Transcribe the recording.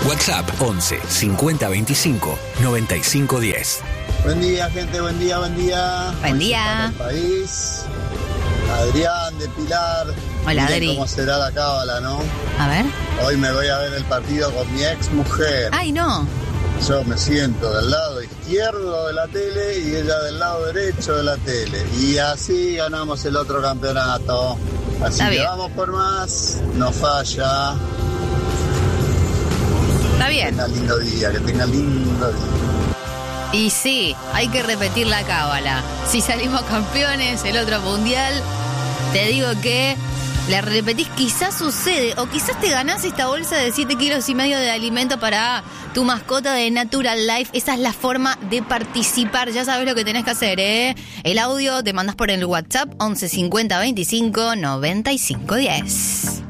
WhatsApp 11 50 25 95 10. Buen día, gente, buen día. Buen Hoy día. se para el país. Adrián de Pilar. Hola, Miren Adri. cómo será la cábala, ¿no? A ver. Hoy me voy a ver el partido con mi ex mujer. Ay, no. Yo me siento del lado izquierdo de la tele y ella del lado derecho de la tele. Y así ganamos el otro campeonato. Así Está que bien. vamos por más. No falla. Está Que bien. tenga lindo día, que tenga lindo día. Y sí, hay que repetir la cábala. Si salimos campeones el otro mundial, te digo que la repetís, quizás sucede, o quizás te ganás esta bolsa de 7,5 kilos de alimento para tu mascota de Natural Life. Esa es la forma de participar. Ya sabes lo que tenés que hacer, ¿eh? El audio te mandás por el WhatsApp 11 50 25 95 10.